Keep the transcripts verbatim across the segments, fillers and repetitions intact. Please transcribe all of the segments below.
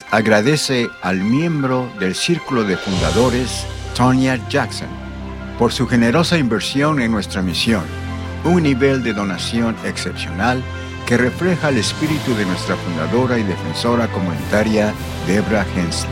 agradece al miembro del Círculo de Fundadores, Tonya Jackson, por su generosa inversión en nuestra misión, un nivel de donación excepcional que refleja el espíritu de nuestra fundadora y defensora comunitaria, Debra Hensley.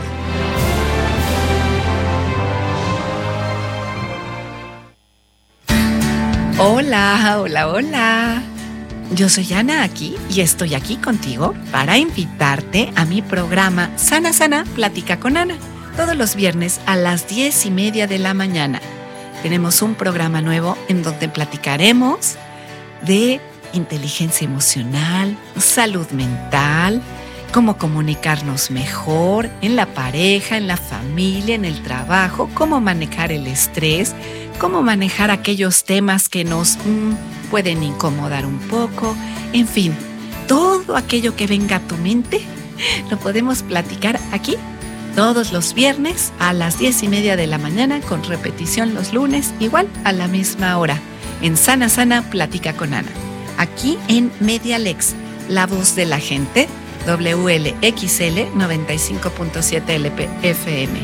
Hola, hola, hola. Yo soy Ana aquí y estoy aquí contigo para invitarte a mi programa Sana Sana Plática con Ana, todos los viernes a las diez y media de la mañana. Tenemos un programa nuevo en donde platicaremos de inteligencia emocional, salud mental, cómo comunicarnos mejor en la pareja, en la familia, en el trabajo, cómo manejar el estrés, cómo manejar aquellos temas que nos mmm, pueden incomodar un poco. En fin, todo aquello que venga a tu mente lo podemos platicar aquí todos los viernes a las diez y media de la mañana, con repetición los lunes, igual a la misma hora, en Sana Sana Plática con Ana. Aquí en Medialex, la voz de la gente, W L X L noventa y cinco punto siete L P F M.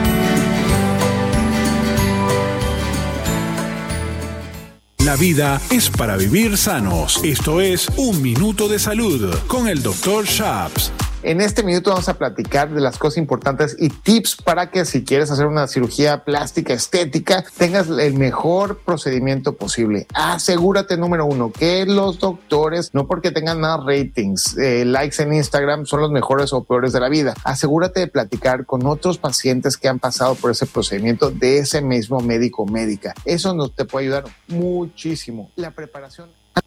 La vida es para vivir sanos. Esto es Un Minuto de Salud con el doctor Shaps. En este minuto vamos a platicar de las cosas importantes y tips para que si quieres hacer una cirugía plástica estética tengas el mejor procedimiento posible. Asegúrate, número uno, que los doctores, no porque tengan más ratings, eh, likes en Instagram, son los mejores o peores de la vida. Asegúrate de platicar con otros pacientes que han pasado por ese procedimiento de ese mismo médico o médica. Eso nos te puede ayudar muchísimo. La preparación...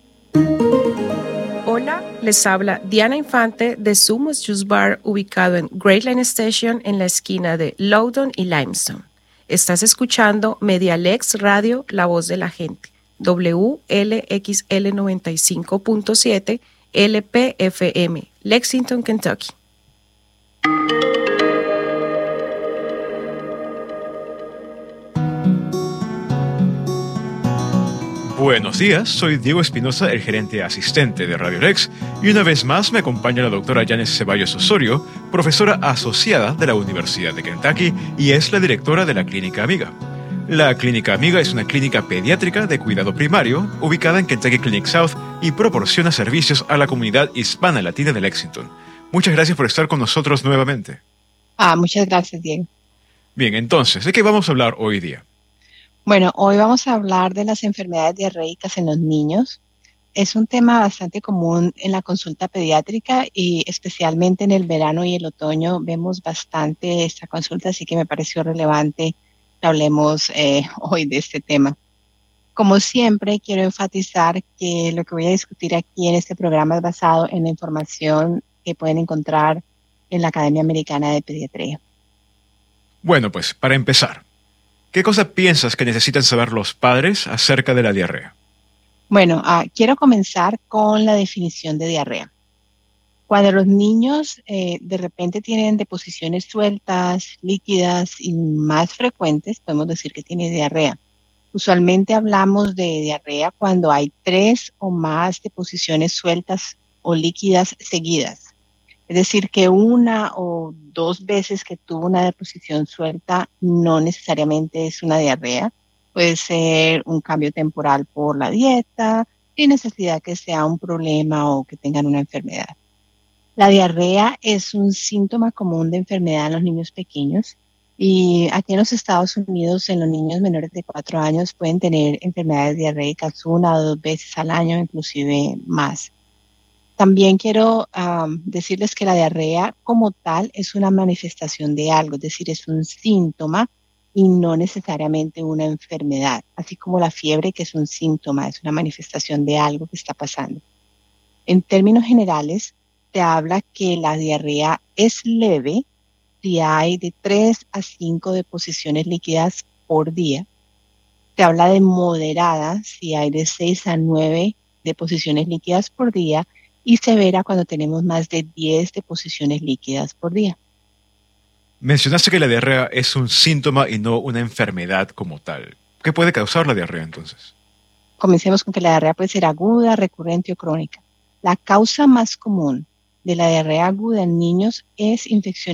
Hola, les habla Diana Infante de Sumos Juice Bar, ubicado en Great Line Station en la esquina de Loudoun y Limestone. Estás escuchando Medialex Radio, la voz de la gente, W L X L noventa y cinco punto siete L P F M, Lexington, Kentucky. Buenos días, soy Diego Espinosa, el gerente asistente de Radio Lex, y una vez más me acompaña la doctora Yanes Ceballos Osorio, profesora asociada de la Universidad de Kentucky y es la directora de la Clínica Amiga. La Clínica Amiga es una clínica pediátrica de cuidado primario ubicada en Kentucky Clinic South y proporciona servicios a la comunidad hispana latina de Lexington. Muchas gracias por estar con nosotros nuevamente. Ah, muchas gracias, Diego. Bien, entonces, ¿de qué vamos a hablar hoy día? Bueno, hoy vamos a hablar de las enfermedades diarreicas en los niños. Es un tema bastante común en la consulta pediátrica y especialmente en el verano y el otoño vemos bastante esta consulta, así que me pareció relevante que hablemos eh, hoy de este tema. Como siempre, quiero enfatizar que lo que voy a discutir aquí en este programa es basado en la información que pueden encontrar en la Academia Americana de Pediatría. Bueno, pues, para empezar, ¿qué cosa piensas que necesitan saber los padres acerca de la diarrea? Bueno, uh, quiero comenzar con la definición de diarrea. Cuando los niños eh, de repente tienen deposiciones sueltas, líquidas y más frecuentes, podemos decir que tiene diarrea. Usualmente hablamos de diarrea cuando hay tres o más deposiciones sueltas o líquidas seguidas. Es decir, que una o dos veces que tuvo una deposición suelta no necesariamente es una diarrea. Puede ser un cambio temporal por la dieta, sin necesidad que sea un problema o que tengan una enfermedad. La diarrea es un síntoma común de enfermedad en los niños pequeños y aquí en los Estados Unidos, en los niños menores de cuatro años pueden tener enfermedades diarreicas una o dos veces al año, inclusive más. También quiero um, decirles que la diarrea como tal es una manifestación de algo, es decir, es un síntoma y no necesariamente una enfermedad, así como la fiebre, que es un síntoma, es una manifestación de algo que está pasando. En términos generales, se habla que la diarrea es leve si hay de tres a cinco deposiciones líquidas por día. Se habla de moderada si hay de seis a nueve deposiciones líquidas por día, y severa cuando tenemos más de diez deposiciones líquidas por día. Mencionaste que la diarrea es un síntoma y no una enfermedad como tal. ¿Qué puede causar la diarrea entonces? Comencemos con que la diarrea puede ser aguda, recurrente o crónica. La causa más común de la diarrea aguda en niños es infección